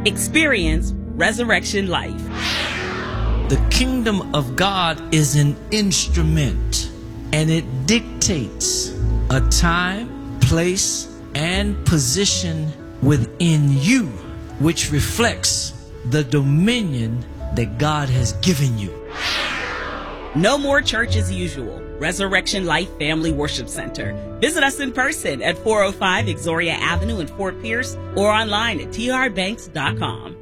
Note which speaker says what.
Speaker 1: Experience resurrection life.
Speaker 2: The kingdom of God is an instrument, and it dictates a time, place, and position within you, which reflects the dominion that God has given you.
Speaker 1: No more church as usual. Resurrection Life Family Worship Center. Visit us in person at 405 Exoria Avenue in Fort Pierce or online at trbanks.com.